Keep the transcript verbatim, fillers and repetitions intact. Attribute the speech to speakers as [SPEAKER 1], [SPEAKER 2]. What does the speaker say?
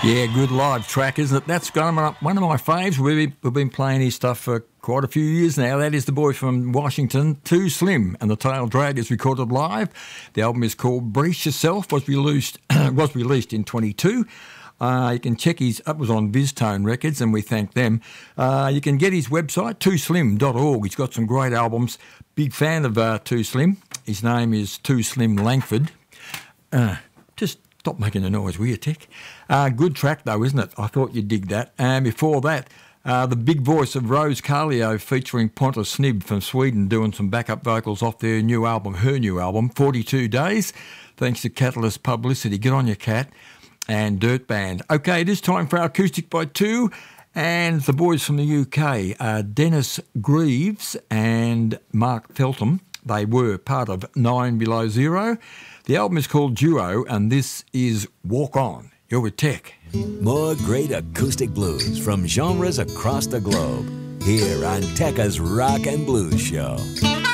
[SPEAKER 1] Yeah, good live track, isn't it? That's one of my faves. We've, we've been playing his stuff for quite a few years now. That is the boy from Washington, Too Slim, and the Tail Drag is recorded live. The album is called Brace Yourself, was released was released in twenty-two. Uh, you can check his, that was on VizTone Records, and we thank them. Uh, you can get his website, too slim dot org. He's got some great albums. Big fan of uh, Too Slim. His name is Too Slim Langford. Uh, just stop making a noise, will you, Tick? Uh, good track, though, isn't it? I thought you'd dig that. And before that, uh, the big voice of Rose Carleo featuring Pontus Snibb from Sweden doing some backup vocals off their new album, her new album, forty-two days, thanks to Catalyst Publicity. Get on your cat. And Dirt Band. Okay, it is time for our Acoustic by Two, and the boys from the U K, uh, Dennis Greaves and Mark Feltham. They were part of Nine Below Zero. The album is called Duo, and this is Walk On. You're with Tech.
[SPEAKER 2] More great acoustic blues from genres across the globe, here on Tekka's Rock and Blues Show.